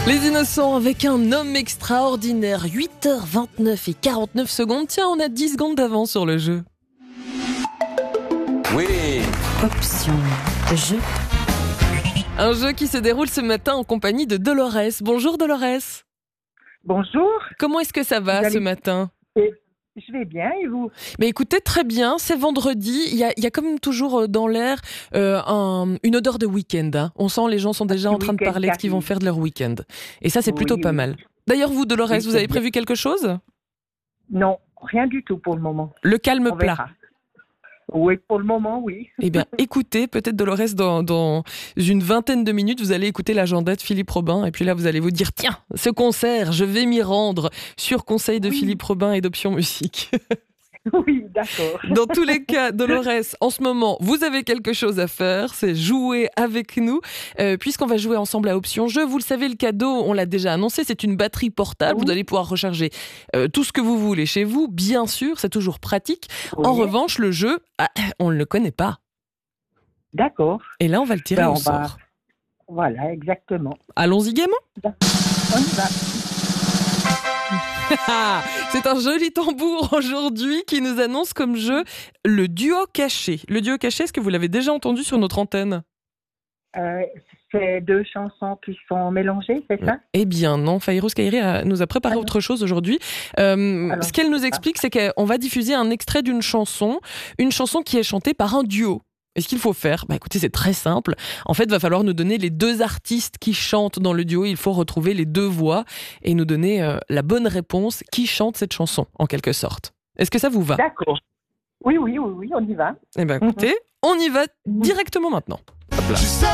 Les Innocents avec un homme extraordinaire. 8h29 et 49 secondes. Tiens, on a 10 secondes d'avance sur le jeu. Oui. Option jeu. Un jeu qui se déroule ce matin en compagnie de Dolores. Bonjour Dolores. Bonjour, Comment est-ce que ça va ce matin ? je vais bien et vous? Mais écoutez, très bien, c'est vendredi. Il y a comme toujours dans l'air une odeur de week-end. Hein. On sent les gens sont déjà en train de parler de ce qu'ils vont faire de leur week-end. Et ça, c'est plutôt pas mal. D'ailleurs, vous, Dolores, vous avez prévu quelque chose ? Non, rien du tout pour le moment. Le calme On plat. verra. Oui, pour le moment, oui. Eh bien, écoutez, peut-être Dolores, dans une vingtaine de minutes, vous allez écouter l'agenda de Philippe Robin. Et puis là, vous allez vous dire, tiens, ce concert, je vais m'y rendre sur conseil de Philippe Robin et d'Option Musique. Oui, d'accord. Dans tous les cas, Dolores, en ce moment, vous avez quelque chose à faire, c'est jouer avec nous, puisqu'on va jouer ensemble à Option Jeu. Vous le savez, le cadeau, on l'a déjà annoncé, c'est une batterie portable. Vous allez pouvoir recharger tout ce que vous voulez chez vous, bien sûr, c'est toujours pratique. Oui. En revanche, le jeu, on ne le connaît pas. D'accord. Et là, on va le tirer au sort. Voilà, exactement. Allons-y gaiement. On y va. C'est un joli tambour aujourd'hui qui nous annonce comme jeu le duo caché. Le duo caché, est-ce que vous l'avez déjà entendu sur notre antenne ? C'est deux chansons qui sont mélangées, c'est ça? Eh bien non, Fairouz Kairi nous a préparé autre chose aujourd'hui. Ce qu'elle nous explique, c'est qu'on va diffuser un extrait d'une chanson qui est chantée par un duo. Et ce qu'il faut faire, écoutez, c'est très simple. En fait, il va falloir nous donner les deux artistes qui chantent dans le duo. Il faut retrouver les deux voix et nous donner la bonne réponse qui chante cette chanson, en quelque sorte. Est-ce que ça vous va ? D'accord. Oui, on y va. Eh bien, écoutez, on y va directement maintenant. Hop là.